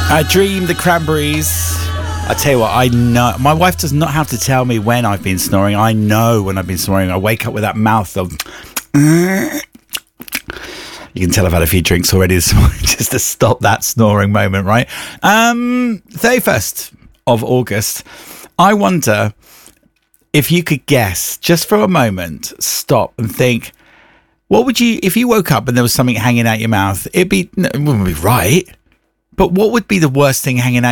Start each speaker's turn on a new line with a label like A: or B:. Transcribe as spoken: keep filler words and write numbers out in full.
A: I Dream, the Cranberries. I tell you what, I know. My wife does not have to tell me when I've been snoring. I know when I've been snoring. I wake up with that mouth of... You can tell I've had a few drinks already this morning just to stop that snoring moment, right? Um, thirty-first of August. I wonder if you could guess, just for a moment, stop and think, what would you, if you woke up and there was something hanging out your mouth, it'd be, no, it wouldn't be right, but what would be the worst thing hanging out